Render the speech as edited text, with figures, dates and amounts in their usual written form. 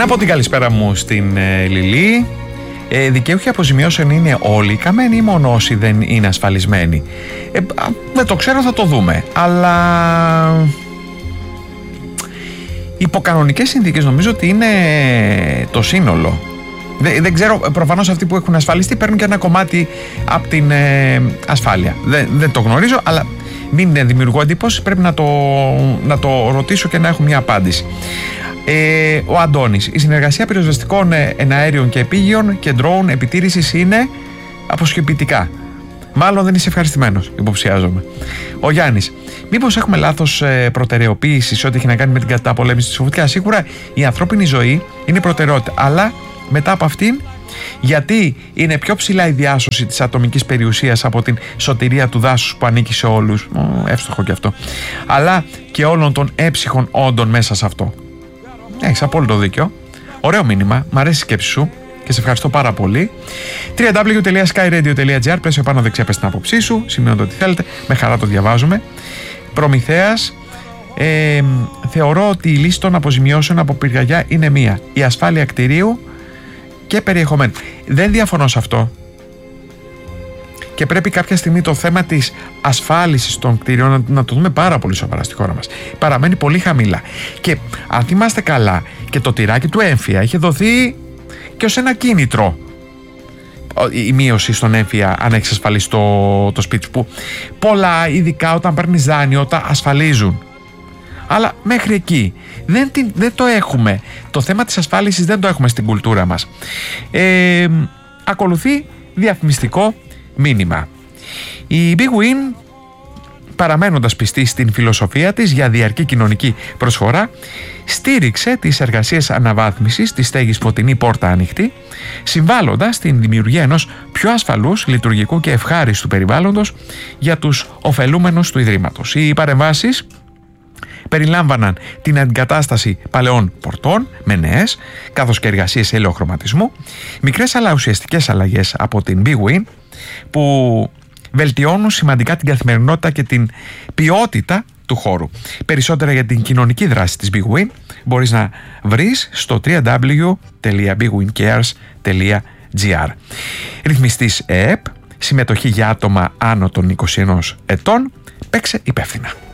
Να πω την καλησπέρα μου στην Λιλή. Δικαίουχοι αποζημιώσεων είναι όλοι οι καμένοι ή μόνο όσοι δεν είναι ασφαλισμένοι? Δεν το ξέρω, θα το δούμε. Αλλά υπό κανονικές συνθήκες νομίζω ότι είναι το σύνολο. Δεν ξέρω, προφανώς αυτοί που έχουν ασφαλιστεί παίρνουν και ένα κομμάτι από την ασφάλεια. Δεν το γνωρίζω, αλλά μην δημιουργώ εντύπωση, πρέπει να το ρωτήσω και να έχω μια απάντηση. Ο Αντώνης, η συνεργασία πυροσβεστικών εναέριων και επίγειων και ντρόουν επιτήρησης είναι αποσχεπητικά. Μάλλον δεν είσαι ευχαριστημένος, υποψιάζομαι. Ο Γιάννης, μήπως έχουμε λάθος προτεραιοποίηση σε ό,τι έχει να κάνει με την καταπολέμηση της φωτιάς? Σίγουρα η ανθρώπινη ζωή είναι προτεραιότητα, αλλά μετά από αυτήν, γιατί είναι πιο ψηλά η διάσωση της ατομικής περιουσίας από την σωτηρία του δάσους που ανήκει σε όλους, εύστοχο και αυτό, αλλά και όλων των έψυχων όντων μέσα σε αυτό. Έχεις απόλυτο δίκιο. Ωραίο μήνυμα, μ' αρέσει η σκέψη σου και σε ευχαριστώ πάρα πολύ. www.skyradio.gr, πλαίσιο πάνω δεξιά, πες την άποψή σου, σημειώνετε ό,τι θέλετε, με χαρά το διαβάζουμε. Προμηθέας, θεωρώ ότι η λύση των αποζημιώσεων από πυρκαγιά είναι μία: η ασφάλεια κτηρίου και περιεχομένου. Δεν διαφωνώ σε αυτό. Και πρέπει κάποια στιγμή το θέμα της ασφάλισης των κτηρίων να το δούμε πάρα πολύ σοβαρά στη χώρα μας. Παραμένει πολύ χαμηλά. Και αν θυμάστε καλά, και το τυράκι του έμφυα είχε δοθεί και ως ένα κίνητρο. Η μείωση στον έμφυα, αν έχεις ασφαλίσει το σπίτι σου, που πολλά, ειδικά όταν παίρνεις δάνειο, τα ασφαλίζουν. Αλλά μέχρι εκεί δεν το έχουμε. Το θέμα της ασφάλισης δεν το έχουμε στην κουλτούρα μας. Ακολουθεί διαφημιστικό μήνυμα. Η Big Win, παραμένοντας πιστή στην φιλοσοφία της για διαρκή κοινωνική προσφορά, στήριξε τις εργασίες αναβάθμισης της στέγης Φωτεινή Πόρτα Ανοιχτή, συμβάλλοντας στην δημιουργία ενός πιο ασφαλούς, λειτουργικού και ευχάριστου περιβάλλοντος για τους ωφελούμενους του Ιδρύματος. Οι παρεμβάσεις περιλάμβαναν την αντικατάσταση παλαιών πορτών με νέες, καθώς και εργασίες ελαιοχρωματισμού, μικρές αλλά ουσιαστικές αλλαγές από την Big Win που βελτιώνουν σημαντικά την καθημερινότητα και την ποιότητα του χώρου. Περισσότερα για την κοινωνική δράση της Big Win μπορείς να βρεις στο www.bigwincares.gr. Ρυθμιστής ΕΕΠ, συμμετοχή για άτομα άνω των 21 ετών, παίξε υπεύθυνα.